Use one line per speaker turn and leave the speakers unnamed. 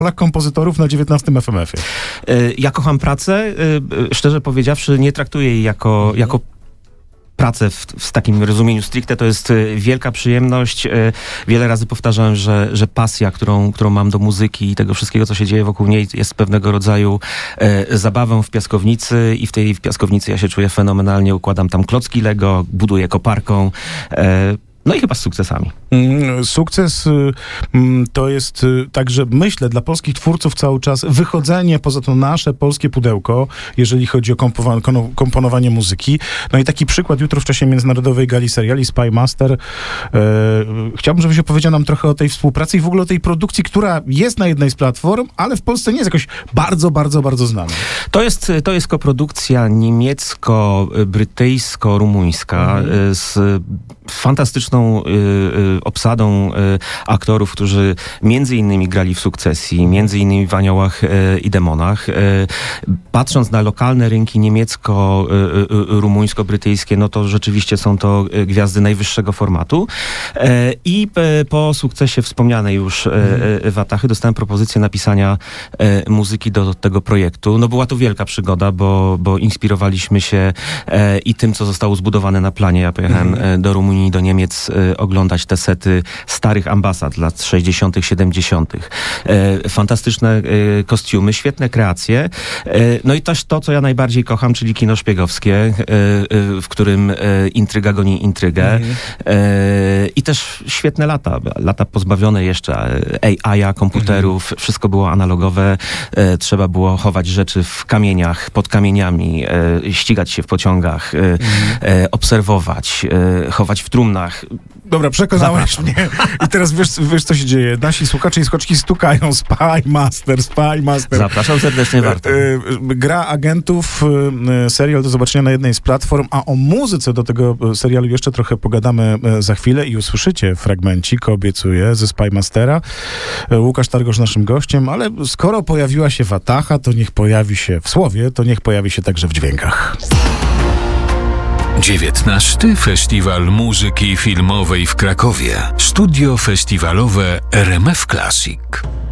kompozytorów na 19 FMF-ie.
Ja kocham pracę. Szczerze powiedziawszy, nie traktuję jej jako pracę w takim rozumieniu stricte. To jest wielka przyjemność. Wiele razy powtarzałem, że pasja, którą mam do muzyki i tego wszystkiego, co się dzieje wokół niej, jest pewnego rodzaju zabawą w piaskownicy i w piaskownicy ja się czuję fenomenalnie. Układam tam klocki Lego, buduję koparką. No i chyba z sukcesami.
Sukces to jest także, myślę, dla polskich twórców cały czas wychodzenie poza to nasze polskie pudełko, jeżeli chodzi o komponowanie muzyki. No i taki przykład jutro w czasie Międzynarodowej Gali Seriali Spy Master. Chciałbym, żebyś opowiedział nam trochę o tej współpracy i w ogóle o tej produkcji, która jest na jednej z platform, ale w Polsce nie jest jakoś bardzo, bardzo, bardzo znana.
To jest koprodukcja niemiecko-brytyjsko-rumuńska z fantastyczną obsadą aktorów, którzy między innymi grali w Sukcesji, między innymi w Aniołach i Demonach. Patrząc na lokalne rynki niemiecko-rumuńsko-brytyjskie, no to rzeczywiście są to gwiazdy najwyższego formatu. I po Sukcesie wspomnianej już Watachy dostałem propozycję napisania muzyki do tego projektu. No była to wielka przygoda, bo inspirowaliśmy się i tym, co zostało zbudowane na planie. Ja pojechałem do Rumunii, do Niemiec oglądać te sety starych ambasad lat 60., 70. Fantastyczne kostiumy, świetne kreacje. No i też to, co ja najbardziej kocham, czyli kino szpiegowskie, w którym intryga goni intrygę. I też świetne lata pozbawione jeszcze AI-a, komputerów, wszystko było analogowe. Trzeba było chować rzeczy w kamieniach, pod kamieniami, ścigać się w pociągach, obserwować, chować w trumnach.
Dobra, przekonałeś mnie. I teraz wiesz, co się dzieje. Nasi słuchacze i słuchaczki stukają. Spy Master.
Zapraszam serdecznie, warto.
Gra agentów, serial do zobaczenia na jednej z platform, a o muzyce do tego serialu jeszcze trochę pogadamy za chwilę i usłyszycie fragmencik, obiecuję, ze Spy Mastera. Łukasz Targosz naszym gościem, ale skoro pojawiła się Wataha, to niech pojawi się w słowie, to niech pojawi się także w dźwiękach.
19. Festiwal Muzyki Filmowej w Krakowie. Studio festiwalowe RMF Classic.